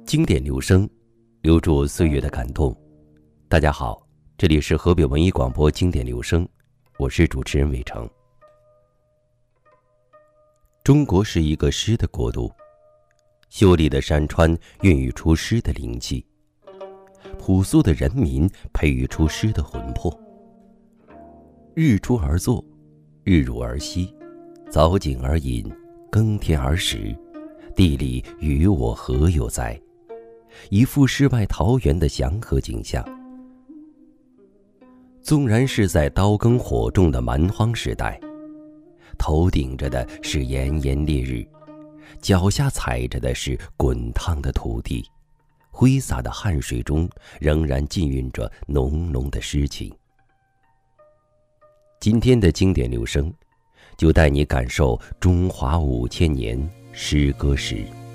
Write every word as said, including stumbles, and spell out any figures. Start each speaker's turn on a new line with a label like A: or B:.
A: 经典留声，留住岁月的感动。大家好，这里是河北文艺广播经典留声，我是主持人伟成。中国是一个诗的国度，秀丽的山川孕育出诗的灵气，朴素的人民培育出诗的魂魄。日出而作，日入而息，早景而饮，耕田而食，地里与我何有哉？一副世外桃源的祥和景象。纵然是在刀耕火种的蛮荒时代，头顶着的是炎炎烈日，脚下踩着的是滚烫的土地，挥洒的汗水中仍然浸润着浓浓的诗情。今天的经典留声，就带你感受中华五千年诗歌史。